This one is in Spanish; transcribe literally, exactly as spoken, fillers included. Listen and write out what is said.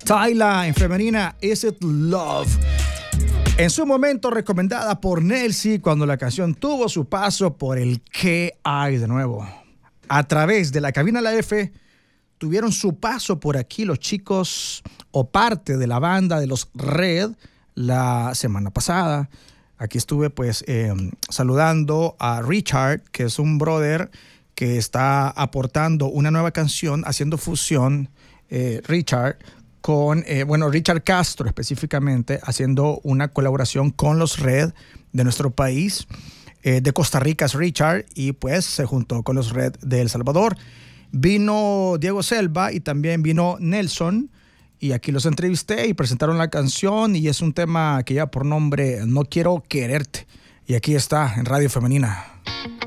Tyla en femenina, Is It Love. En su momento recomendada por Nelsi cuando la canción tuvo su paso por el ¿Qué hay de nuevo? A través de la cabina La F tuvieron su paso por aquí los chicos o parte de la banda de los Red la semana pasada. Aquí estuve pues eh, saludando a Richard, que es un brother que está aportando una nueva canción, haciendo fusión, eh, Richard, con, eh, bueno, Richard Castro específicamente, haciendo una colaboración con los Red de nuestro país. Eh, de Costa Rica es Richard y pues se juntó con los Red de El Salvador. Vino Diego Selva y también vino Nelson y aquí los entrevisté y presentaron la canción y es un tema que lleva por nombre No Quiero Quererte y aquí está en Radio Femenina.